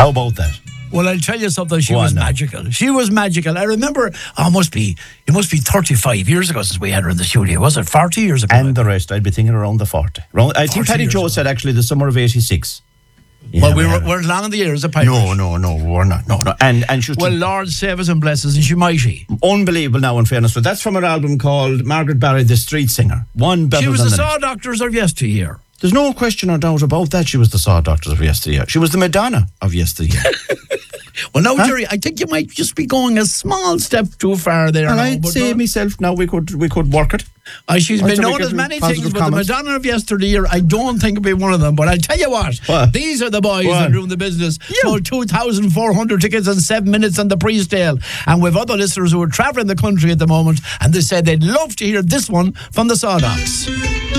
How about that? Well, I'll tell you something. She was magical. She was magical. I remember. It must be 35 years ago since we had her in the studio. Was it 40 years ago? And the rest, I'd be thinking around the 40. I think Paddy Joe said actually the summer of '86. Yeah, well, we weren't long in the years of No, we're not. No. And she was well, Lord save us and bless us, and she mighty. Unbelievable now, in fairness. But that's from an album called Margaret Barry, The Street Singer. One better than the next. She was the Saw Doctors of yesteryear. There's no question or doubt about that. She was the Saw Doctors of yesteryear. She was the Madonna of yesteryear. Well, now, Jerry, I think you might just be going a small step too far there. And I'd say myself now we could work it. She's been known as many things, but the Madonna of yesteryear, I don't think it'll be one of them. But I tell you what, these are the boys that are doing the business. Sold 2,400 tickets in 7 minutes on the pre-sale. And we've other listeners who are travelling the country at the moment, and they said they'd love to hear this one from the Sawdocks.